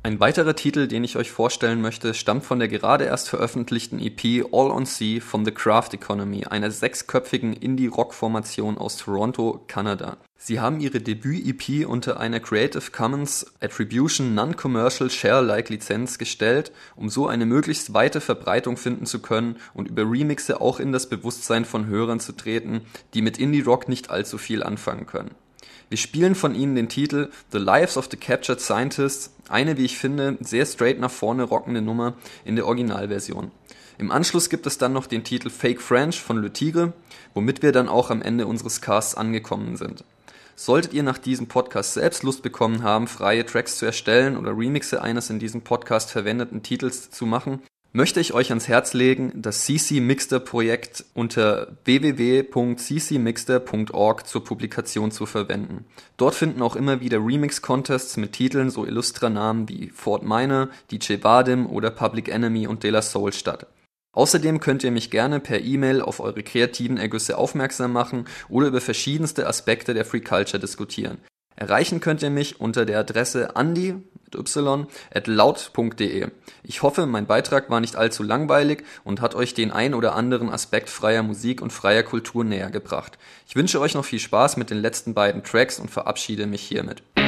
Ein weiterer Titel, den ich euch vorstellen möchte, stammt von der gerade erst veröffentlichten EP All on Sea von The Craft Economy, einer 6-köpfigen Indie-Rock-Formation aus Toronto, Kanada. Sie haben ihre Debüt-EP unter einer Creative Commons Attribution Non-Commercial Share-Alike-Lizenz gestellt, um so eine möglichst weite Verbreitung finden zu können und über Remixe auch in das Bewusstsein von Hörern zu treten, die mit Indie-Rock nicht allzu viel anfangen können. Wir spielen von ihnen den Titel The Lives of the Captured Scientists, eine, wie ich finde, sehr straight nach vorne rockende Nummer in der Originalversion. Im Anschluss gibt es dann noch den Titel Fake French von Le Tigre, womit wir dann auch am Ende unseres Casts angekommen sind. Solltet ihr nach diesem Podcast selbst Lust bekommen haben, freie Tracks zu erstellen oder Remixe eines in diesem Podcast verwendeten Titels zu machen, möchte ich euch ans Herz legen, das CC Mixter Projekt unter www.ccmixter.org zur Publikation zu verwenden. Dort finden auch immer wieder Remix-Contests mit Titeln so illustrer Namen wie Fort Minor, DJ Vadim oder Public Enemy und De La Soul statt. Außerdem könnt ihr mich gerne per E-Mail auf eure kreativen Ergüsse aufmerksam machen oder über verschiedenste Aspekte der Free Culture diskutieren. Erreichen könnt ihr mich unter der Adresse andi@laut.de. Ich hoffe, mein Beitrag war nicht allzu langweilig und hat euch den ein oder anderen Aspekt freier Musik und freier Kultur näher gebracht. Ich wünsche euch noch viel Spaß mit den letzten beiden Tracks und verabschiede mich hiermit.